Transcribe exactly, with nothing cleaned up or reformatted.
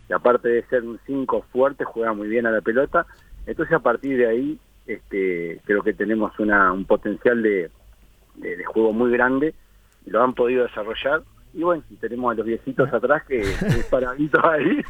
que aparte de ser un cinco fuerte, juega muy bien a la pelota. Entonces a partir de ahí este, creo que tenemos una, un potencial de, de, de juego muy grande, lo han podido desarrollar, y bueno, tenemos a los viejitos atrás que, que paraditos ahí.